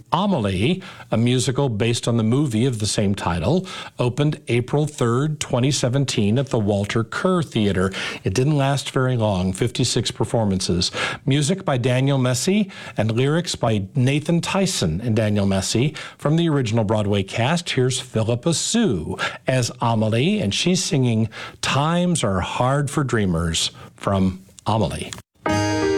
Amelie, a musical based on the movie of the same title, opened April 3rd, 2017 at the Walter Kerr Theater. It didn't last very long, 56 performances. Music by Daniel Messi and lyrics by Nathan Tyson and Daniel Messi. From the original Broadway cast, here's Phillipa Soo as Amelie, and she's singing Times Are Hard for Dreamers from Amelie.